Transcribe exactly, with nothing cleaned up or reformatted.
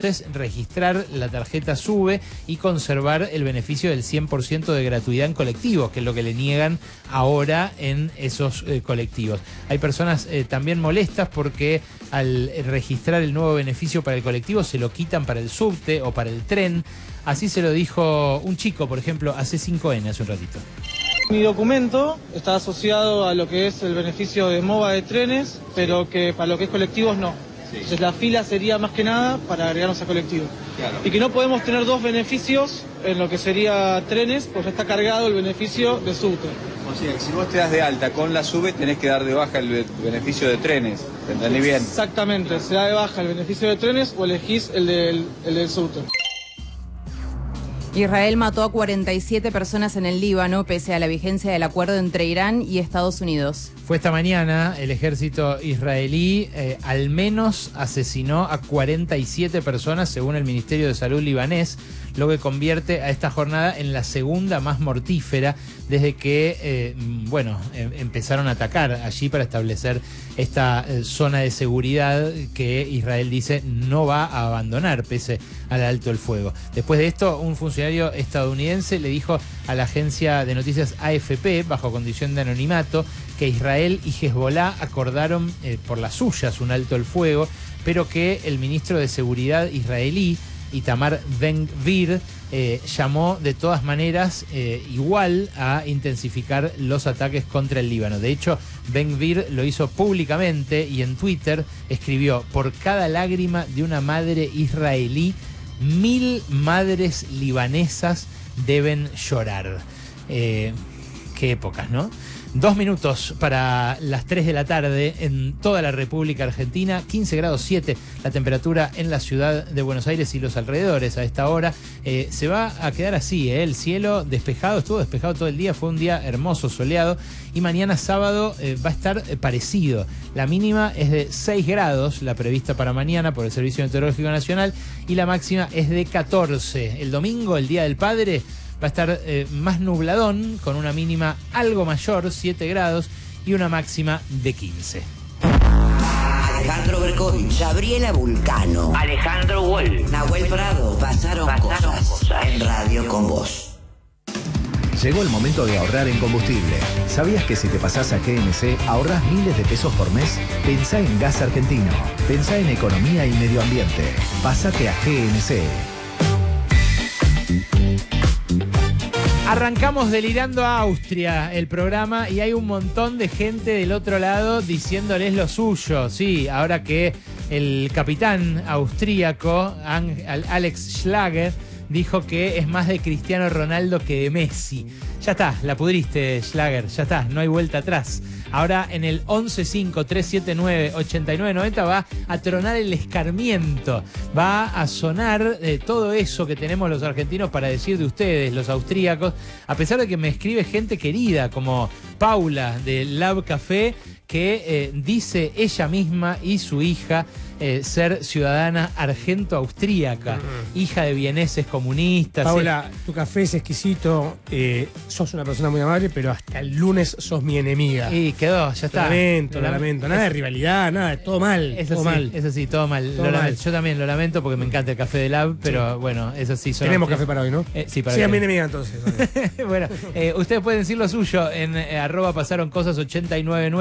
es registrar la tarjeta SUBE y conservar el beneficio del cien por ciento de gratuidad en colectivos, que es lo que le niegan ahora en esos eh, colectivos. Hay personas eh, también molestas porque al registrar el nuevo beneficio para el colectivo se lo quitan para el subte o para el tren. Así se lo dijo un chico, por ejemplo, a C cinco N hace un ratito. Mi documento está asociado a lo que es el beneficio de MOVA de trenes, pero que para lo que es colectivos no. Sí. Entonces la fila sería más que nada para agregarnos a colectivo. Claro. Y que no podemos tener dos beneficios en lo que sería trenes, porque está cargado el beneficio de subte. O sea, si vos te das de alta con la SUBE, tenés que dar de baja el beneficio de trenes. ¿Te entendí bien? Exactamente, se da de baja el beneficio de trenes o elegís el del, el del subte. Israel mató a cuarenta y siete personas en el Líbano pese a la vigencia del acuerdo entre Irán y Estados Unidos. Fue esta mañana, el ejército israelí eh, al menos asesinó a cuarenta y siete personas según el Ministerio de Salud libanés, lo que convierte a esta jornada en la segunda más mortífera desde que, eh, bueno, eh, empezaron a atacar allí para establecer esta eh, zona de seguridad que Israel dice no va a abandonar pese al alto el fuego. Después de esto, un funcionario estadounidense le dijo a la agencia de noticias A F P, bajo condición de anonimato, que Israel y Hezbollah acordaron eh, por las suyas un alto el fuego, pero que el ministro de Seguridad israelí, Itamar Ben-Gvir, eh, llamó de todas maneras eh, igual a intensificar los ataques contra el Líbano. De hecho, Ben-Gvir lo hizo públicamente y en Twitter escribió: por cada lágrima de una madre israelí, mil madres libanesas deben llorar. Eh, qué épocas, ¿no? Dos minutos para las tres de la tarde en toda la República Argentina, quince grados siete la temperatura en la ciudad de Buenos Aires y los alrededores a esta hora. Eh, se va a quedar así, ¿eh? El cielo despejado, estuvo despejado todo el día, fue un día hermoso, soleado, y mañana sábado eh, va a estar eh, parecido. La mínima es de seis grados, la prevista para mañana por el Servicio Meteorológico Nacional, y la máxima es de catorce. El domingo, el Día del Padre, va a estar eh, más nubladón, con una mínima algo mayor, siete grados, y una máxima de quince. Alejandro Berkovich, Gabriela Vulcano, Alejandro Wolf, Nahuel Prado, pasaron, pasaron cosas, cosas en Radio con Vos. Llegó el momento de ahorrar en combustible. ¿Sabías que si te pasás a G N C ahorrás miles de pesos por mes? Pensá en gas argentino. Pensá en economía y medio ambiente. Pásate a G N C. Arrancamos delirando a Austria el programa y hay un montón de gente del otro lado diciéndoles lo suyo. Sí, ahora que el capitán austríaco Alex Schlager dijo que es más de Cristiano Ronaldo que de Messi. Ya está, la pudriste, Schlager, ya está, no hay vuelta atrás. Ahora en el once cinco tres siete nueve ocho nueve nueve cero va a tronar el escarmiento, va a sonar eh, todo eso que tenemos los argentinos para decir de ustedes, los austríacos, a pesar de que me escribe gente querida como Paula de Lab Café, que eh, dice ella misma y su hija eh, ser ciudadana argento-austríaca, mm. hija de vieneses comunistas. Paula, eh. tu café es exquisito, eh, sos una persona muy amable, pero hasta el lunes sos mi enemiga. Y quedó, ya está. Lo lamento, lo, lo lamento. Nada es, de rivalidad, nada, todo mal. Eso todo sí, mal. Eso sí, todo mal. Todo lo mal. Lamento. Yo también lo lamento porque me encanta el café de Lab, pero sí. Bueno, eso sí. Son Tenemos café para hoy, ¿no? Eh, sí, para sí, hoy. a mi enemiga entonces. Bueno, eh, ustedes pueden decir lo suyo en eh, arroba pasaron cosas ochenta y nueve nueve.